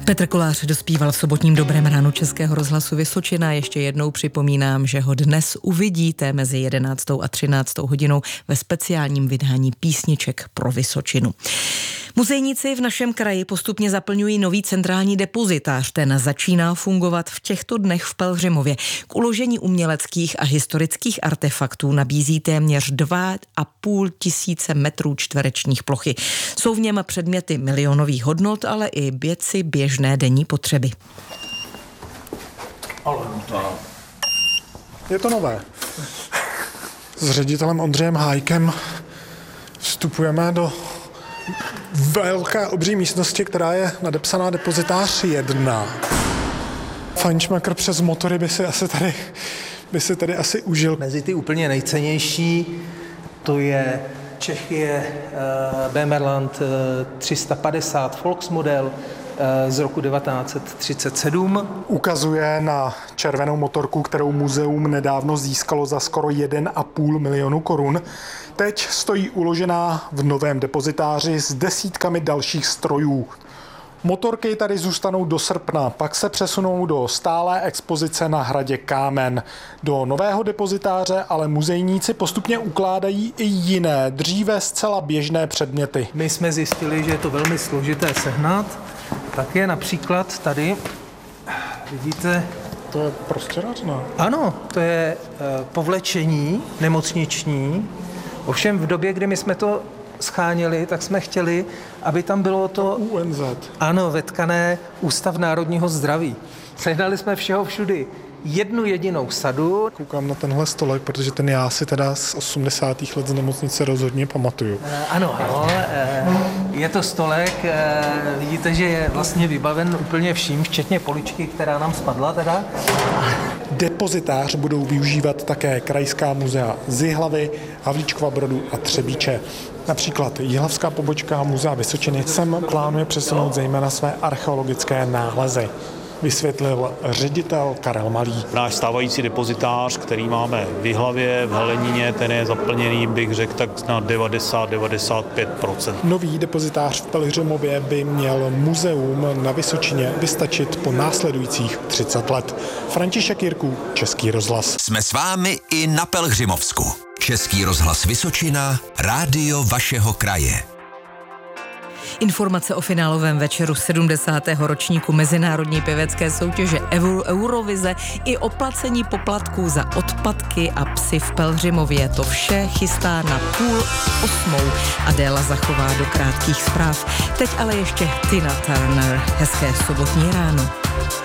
Petr Kolář dospíval v sobotním Dobrém ránu Českého rozhlasu Vysočina. Ještě jednou připomínám, že ho dnes uvidíte mezi 11. a 13. hodinou ve speciálním vydání písniček pro Vysočinu. Muzejníci v našem kraji postupně zaplňují nový centrální depozitář. Ten začíná fungovat v těchto dnech v Pelhřimově. K uložení uměleckých a historických artefaktů nabízí téměř 2,5 tisíce metrů čtverečních plochy. Jsou v něm předměty milionových hodnot, ale i věci běžné denní potřeby. Je to nové. S ředitelem Ondřejem Hájkem vstupujeme do velké obří místnosti, která je nadepsaná depozitář 1. Fajnšmekr přes motory by si tady asi užil. Mezi ty úplně nejcennější to je Čechie Bemerland 350 Volksmodel z roku 1937. Ukazuje na červenou motorku, kterou muzeum nedávno získalo za skoro 1,5 milionu korun. Teď stojí uložená v novém depozitáři s desítkami dalších strojů. Motorky tady zůstanou do srpna, pak se přesunou do stálé expozice na hradě Kámen. Do nového depozitáře ale muzejníci postupně ukládají i jiné, dříve zcela běžné předměty. My jsme zjistili, že je to velmi složité sehnat. Tak je například tady, vidíte... To je prostěradna. Ano, to je povlečení nemocniční. Ovšem v době, kdy my jsme to scháněli, tak jsme chtěli, aby tam bylo to... UNZ. Ano, vetkané Ústav národního zdraví. Sehnali jsme všeho všudy jednu jedinou sadu. Koukám na tenhle stolek, protože ten já si teda z 80. let z nemocnice rozhodně pamatuju. Ano, je to stolek, vidíte, že je vlastně vybaven úplně vším, včetně poličky, která nám spadla teda. Depozitář budou využívat také krajská muzea z Jihlavy, Havlíčkova Brodu a Třebíče. Například jihlavská pobočka Muzea Vysočiny sem plánuje přesunout zejména své archeologické nálezy, vysvětlil ředitel Karel Malý. Náš stávající depozitář, který máme v Jihlavě, v Helenině, ten je zaplněný, bych řekl, tak na 90-95%. Nový depozitář v Pelhřimově by měl muzeum na Vysočině vystačit po následujících 30 let. František Jirků, Český rozhlas. Jsme s vámi i na Pelhřimovsku. Český rozhlas Vysočina, rádio vašeho kraje. Informace o finálovém večeru 70. ročníku mezinárodní pěvecké soutěže Eurovize i o placení poplatků za odpadky a psy v Pelhřimově. To vše chystá na 7:30 Adéla Zachová do krátkých zpráv. Teď ale ještě Tina Turner. Hezké sobotní ráno.